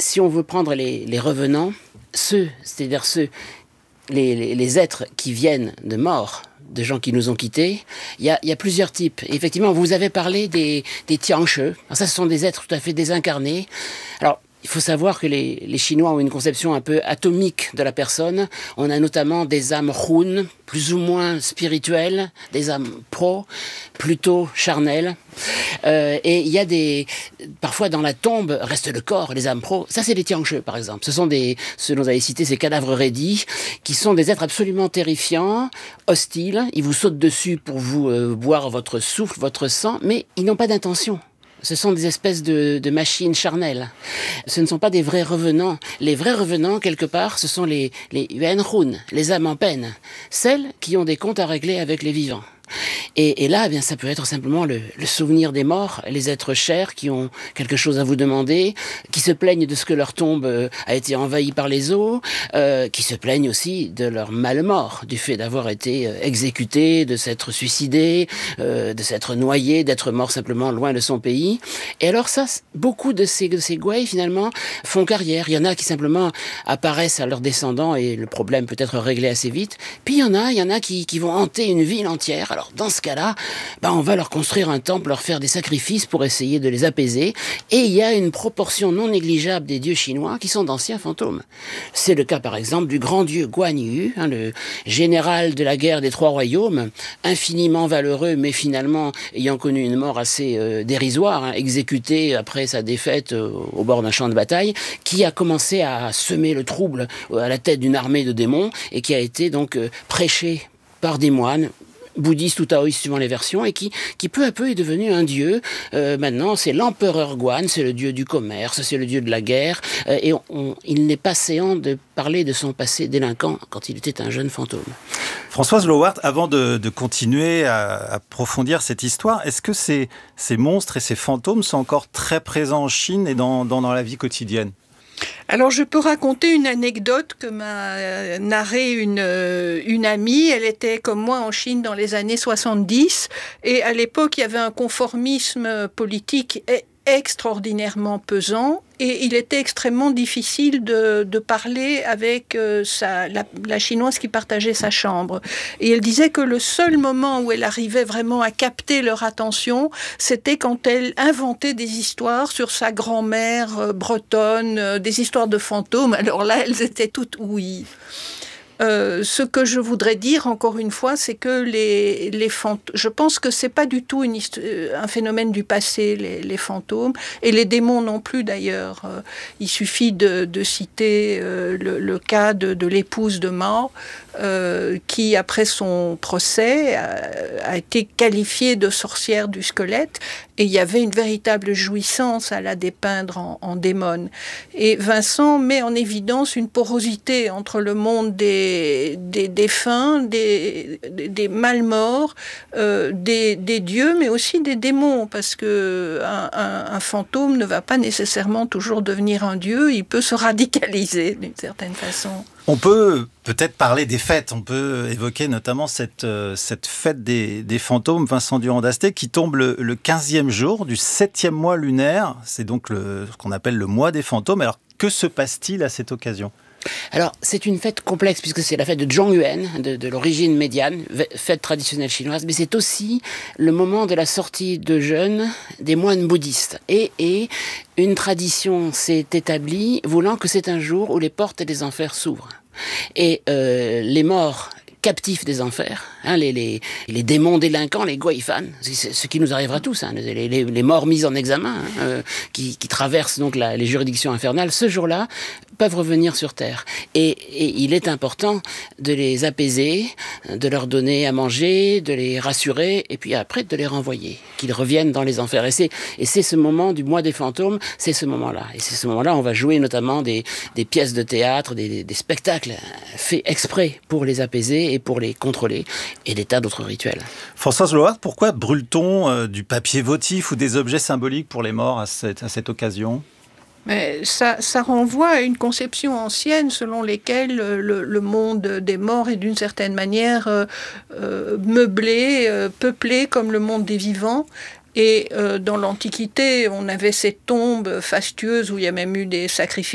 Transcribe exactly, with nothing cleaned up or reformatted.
si on veut prendre les, les revenants, ceux, c'est-à-dire ceux, les, les, les êtres qui viennent de morts, de gens qui nous ont quittés, il y a, il y a plusieurs types. Et effectivement, vous avez parlé des, des Tiangche. Alors ça, ce sont des êtres tout à fait désincarnés. Alors, il faut savoir que les, les Chinois ont une conception un peu atomique de la personne. On a notamment des âmes Hun, plus ou moins spirituelles, des âmes Pro, plutôt charnelles. Euh, et il y a des... Parfois, dans la tombe, reste le corps, les âmes Pro. Ça, c'est les Tiangche, par exemple. Ce sont des... Ce dont vous avez cité, ces cadavres raidis, qui sont des êtres absolument terrifiants, hostiles. Ils vous sautent dessus pour vous euh, boire votre souffle, votre sang, mais ils n'ont pas d'intention. Ce sont des espèces de, de machines charnelles. Ce ne sont pas des vrais revenants. Les vrais revenants, quelque part, ce sont les, les Yuan Hun, les âmes en peine. Celles qui ont des comptes à régler avec les vivants. Et, et là, eh bien, ça peut être simplement le, le souvenir des morts, les êtres chers qui ont quelque chose à vous demander, qui se plaignent de ce que leur tombe euh, a été envahie par les eaux, euh, qui se plaignent aussi de leur mal-mort, du fait d'avoir été euh, exécuté, de s'être suicidé, euh, de s'être noyé, d'être mort simplement loin de son pays. Et alors ça, beaucoup de ces, de ces Gui, finalement, font carrière. Il y en a qui simplement apparaissent à leurs descendants et le problème peut être réglé assez vite. Puis il y en a, il y en a qui, qui vont hanter une ville entière. Alors dans ce cas-là, ben on va leur construire un temple, leur faire des sacrifices pour essayer de les apaiser. Et il y a une proportion non négligeable des dieux chinois qui sont d'anciens fantômes. C'est le cas par exemple du grand dieu Guan Yu, hein, le général de la guerre des trois royaumes, infiniment valeureux mais finalement ayant connu une mort assez euh, dérisoire, hein, exécuté après sa défaite euh, au bord d'un champ de bataille, qui a commencé à semer le trouble à la tête d'une armée de démons et qui a été donc euh, prêché par des moines, bouddhiste ou taoïste suivant les versions, et qui, qui peu à peu est devenu un dieu. Euh, maintenant, c'est l'empereur Guan, c'est le dieu du commerce, c'est le dieu de la guerre, euh, et on, on, il n'est pas séant de parler de son passé délinquant quand il était un jeune fantôme. Françoise Lowart, avant de, de continuer à approfondir cette histoire, est-ce que ces, ces monstres et ces fantômes sont encore très présents en Chine et dans, dans, dans la vie quotidienne ? Alors, je peux raconter une anecdote que m'a narrée une, une amie. Elle était comme moi en Chine dans les années soixante-dix. Et à l'époque, il y avait un conformisme politique extraordinairement pesant. Et il était extrêmement difficile de, de parler avec euh, sa, la, la chinoise qui partageait sa chambre. Et elle disait que le seul moment où elle arrivait vraiment à capter leur attention, c'était quand elle inventait des histoires sur sa grand-mère euh, bretonne, euh, des histoires de fantômes. Alors là, elles étaient toutes ouïes. Euh, ce que je voudrais dire, encore une fois, c'est que les, les fantômes... Je pense que c'est pas du tout une hist- un phénomène du passé, les, les fantômes, et les démons non plus, d'ailleurs. Euh, il suffit de, de citer euh, le, le cas de, de l'épouse de Mao, euh, qui, après son procès, a, a été qualifiée de sorcière du squelette, et il y avait une véritable jouissance à la dépeindre en, en démone. Et Vincent met en évidence une porosité entre le monde des, des défunts, des, des, des malmorts, euh, des, des dieux, mais aussi des démons, parce que un, un, un fantôme ne va pas nécessairement toujours devenir un dieu, il peut se radicaliser d'une certaine façon. On peut peut-être parler des fêtes, on peut évoquer notamment cette, euh, cette fête des, des fantômes, Vincent Durand-Dasté, qui tombe le, le quinzième jour du septième mois lunaire, c'est donc le, ce qu'on appelle le mois des fantômes. Alors que se passe-t-il à cette occasion ? Alors, c'est une fête complexe puisque c'est la fête de Zhongyuan, de, de l'origine médiane, fête traditionnelle chinoise, mais c'est aussi le moment de la sortie de jeûne des moines bouddhistes. Et, et une tradition s'est établie voulant que c'est un jour où les portes des enfers s'ouvrent. Et euh, les morts captifs des enfers, hein, les, les, les démons délinquants, les guaifan, c'est ce qui nous arrivera tous, hein, les, les, les morts mis en examen, hein, euh, qui, qui traversent donc la, les juridictions infernales, ce jour-là, peuvent revenir sur Terre. Et, et il est important de les apaiser, de leur donner à manger, de les rassurer, et puis après de les renvoyer, qu'ils reviennent dans les enfers. Et c'est, et c'est ce moment du mois des fantômes, c'est ce moment-là. Et c'est ce moment-là, on va jouer notamment des, des pièces de théâtre, des, des spectacles faits exprès pour les apaiser et pour les contrôler, et des tas d'autres rituels. Françoise Lowart, pourquoi brûle-t-on euh, du papier votif ou des objets symboliques pour les morts à cette, à cette occasion ? Mais ça, ça renvoie à une conception ancienne selon laquelle le, le monde des morts est d'une certaine manière euh, euh, meublé, euh, peuplé comme le monde des vivants. Et euh, dans l'Antiquité, on avait ces tombes fastueuses où il y a même eu des sacrifices